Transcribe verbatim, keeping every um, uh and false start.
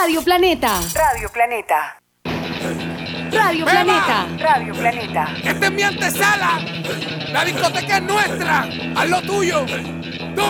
Radio Planeta. Radio Planeta. Radio Beba. Planeta. Radio Planeta. Esta es mi antesala. La discoteca es nuestra. Haz lo tuyo.